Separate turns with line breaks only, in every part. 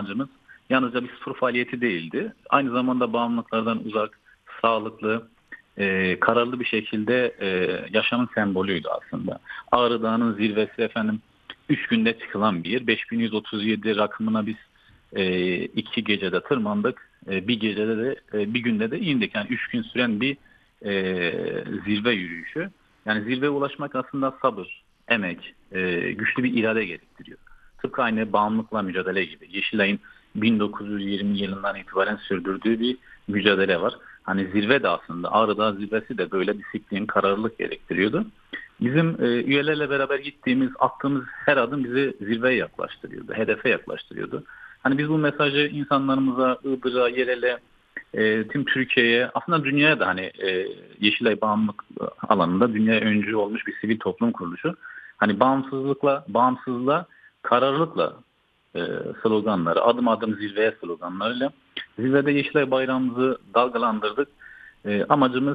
amacımız yalnızca bir spor faaliyeti değildi. Aynı zamanda bağımlılıklardan uzak, sağlıklı, kararlı bir şekilde yaşamın sembolüydü aslında. Ağrı Dağı'nın zirvesi efendim 3 günde çıkılan bir yer. 5137 rakımına biz 2 gecede tırmandık. Bir gecede de bir günde de indik. Yani 3 gün süren bir zirve yürüyüşü. Yani zirveye ulaşmak aslında sabır, emek, güçlü bir irade gerektiriyor. Tıpkı aynı bağımlılıkla mücadele gibi. Yeşilay'ın 1920 yılından itibaren sürdürdüğü bir mücadele var. Hani zirve de aslında Ağrı Dağı zirvesi de böyle disiplin, kararlılık gerektiriyordu. Bizim üyelerle beraber gittiğimiz, attığımız her adım bizi zirveye yaklaştırıyordu, hedefe yaklaştırıyordu. Hani biz bu mesajı insanlarımıza, Iğdır'a, yerele, tüm Türkiye'ye, aslında dünyaya da hani Yeşilay bağımlılık alanında dünyaya öncü olmuş bir sivil toplum kuruluşu. Hani bağımsızlığa, kararlılıkla e, sloganları, adım adım zirveye sloganlarıyla zirvede Yeşilay bayrağımızı dalgalandırdık. Amacımız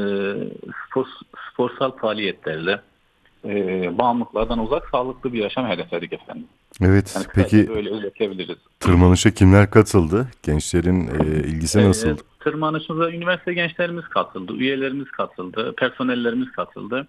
sporsal faaliyetlerle bağımlılıklardan uzak sağlıklı bir yaşam hedefledik efendim. Yani
Evet,
kısaca
peki
böyle özetleyebiliriz.
tırmanışa kimler katıldı? Gençlerin ilgisi nasıldı?
Tırmanışımıza üniversite gençlerimiz katıldı, üyelerimiz katıldı, personellerimiz katıldı.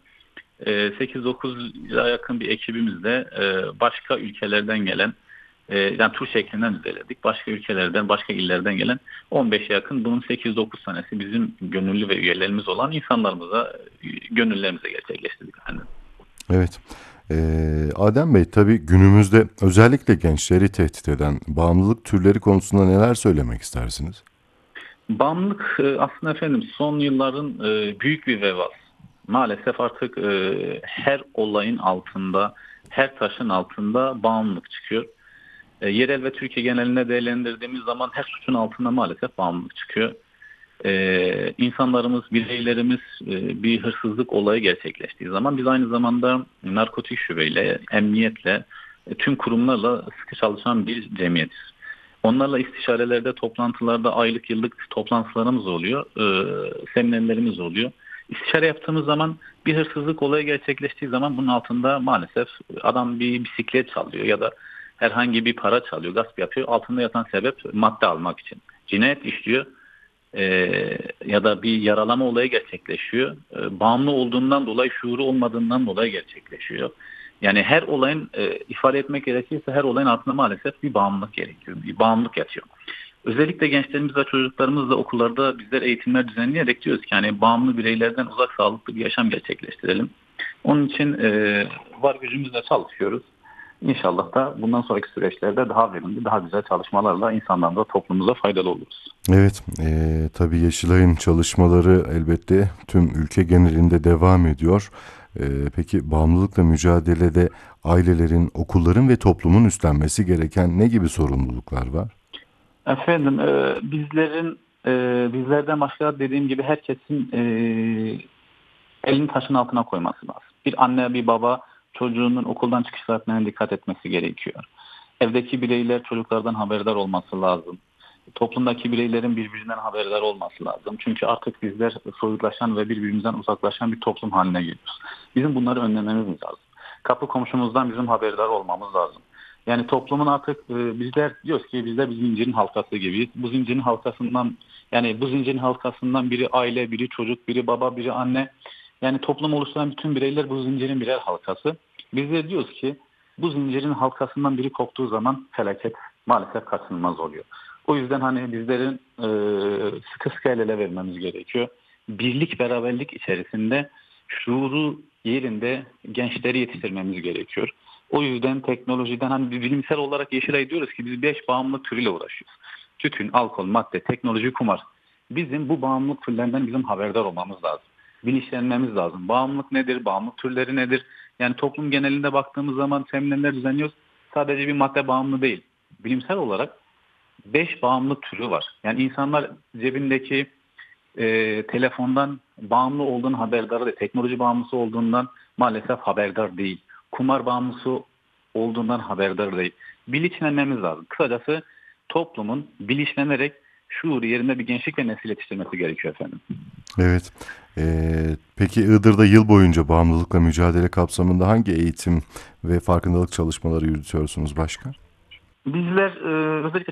8-9'a yakın bir ekibimizle başka ülkelerden gelen, yani tur şeklinden düzenledik. Başka ülkelerden, başka illerden gelen 15'e yakın, bunun 8-9 tanesi bizim gönüllü ve üyelerimiz olan insanlarımıza, gönüllerimize gerçekleştirdik efendim.
Evet. Adem Bey, tabii günümüzde özellikle gençleri tehdit eden bağımlılık türleri konusunda neler söylemek istersiniz?
Bağımlılık aslında efendim son yılların büyük bir vebası. Maalesef artık her olayın altında, her taşın altında bağımlılık çıkıyor. Yerel ve Türkiye genelinde değerlendirdiğimiz zaman her suçun altında maalesef bağımlılık çıkıyor. İnsanlarımız, bireylerimiz bir hırsızlık olayı gerçekleştiği zaman biz aynı zamanda narkotik şubeyle, emniyetle, tüm kurumlarla sıkı çalışan bir cemiyetiz. Onlarla istişarelerde, toplantılarda aylık yıllık toplantılarımız oluyor, seminerlerimiz oluyor. İstişare yaptığımız zaman bir hırsızlık olayı gerçekleştiği zaman bunun altında maalesef adam bir bisiklet çalıyor ya da herhangi bir para çalıyor, gasp yapıyor. Altında yatan sebep madde almak için. Cinayet işliyor ya da bir yaralama olayı gerçekleşiyor. Bağımlı olduğundan dolayı, şuuru olmadığından dolayı gerçekleşiyor. Yani her olayın ifade etmek gerekirse her olayın altında maalesef bir bağımlılık gerekiyor. Bir bağımlılık yatıyor. Özellikle gençlerimiz ve çocuklarımızla okullarda bizler eğitimler düzenleyerek diyoruz ki yani bağımlı bireylerden uzak sağlıklı bir yaşam gerçekleştirelim. Onun için var gücümüzle çalışıyoruz. İnşallah da bundan sonraki süreçlerde daha verimli, daha güzel çalışmalarla insanlarımıza, toplumumuza faydalı oluruz.
Evet, tabii Yeşilay'ın çalışmaları elbette tüm ülke genelinde devam ediyor. Peki bağımlılıkla mücadelede ailelerin, okulların ve toplumun üstlenmesi gereken ne gibi sorumluluklar var?
Efendim, bizlerden başka dediğim gibi herkesin elini taşın altına koyması lazım. Bir anne, bir baba çocuğunun okuldan çıkış saatlerine dikkat etmesi gerekiyor. Evdeki bireyler çocuklardan haberdar olması lazım. Toplumdaki bireylerin birbirinden haberdar olması lazım. Çünkü artık bizler soyutlaşan ve birbirimizden uzaklaşan bir toplum haline geliyoruz. Bizim bunları önlememiz lazım. Kapı komşumuzdan bizim haberdar olmamız lazım. Yani toplumun artık bizler diyoruz ki bizler bir zincirin halkası gibiyiz. Bu zincirin halkasından biri aile, biri çocuk, biri baba, biri anne. Yani toplum oluşturan bütün bireyler bu zincirin birer halkası. Biz de diyoruz ki bu zincirin halkasından biri koptuğu zaman felaket maalesef kaçınılmaz oluyor. O yüzden hani bizlerin sıkı sıkı el ele vermemiz gerekiyor. Birlik, beraberlik içerisinde şuuru yerinde gençleri yetiştirmemiz gerekiyor. O yüzden teknolojiden hani bilimsel olarak Yeşilay diyoruz ki biz 5 bağımlılık türüyle uğraşıyoruz. Tütün, alkol, madde, teknoloji, kumar. Bizim bu bağımlılık türlerinden bizim haberdar olmamız lazım. Bilinçlenmemiz lazım. Bağımlılık nedir? Bağımlılık türleri nedir? Yani toplum genelinde baktığımız zaman seminerler düzenliyoruz. Sadece bir madde bağımlı değil. Bilimsel olarak 5 bağımlılık türü var. Yani insanlar cebindeki telefondan bağımlı olduğunu haberdar değil. Teknoloji bağımlısı olduğundan maalesef haberdar değil. Kumar bağımlısı olduğundan haberdar değil. Bilinçlenmemiz lazım. Kısacası toplumun bilinçlenerek şuuru yerinde bir gençlik ve nesil yetiştirmesi gerekiyor efendim.
Evet. Peki Iğdır'da yıl boyunca bağımlılıkla mücadele kapsamında hangi eğitim ve farkındalık çalışmaları yürütüyorsunuz başka?
Bizler özellikle